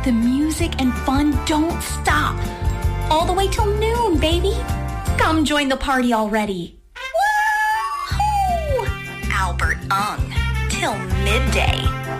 The music and fun don't stop. All the way till noon, baby. Come join the party already. Woo-hoo! Albert Ung, till midday.